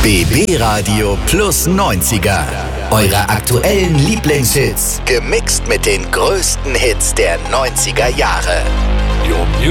BB Radio plus 90er. Eure aktuellen Lieblingshits, gemixt mit den größten Hits der 90er Jahre.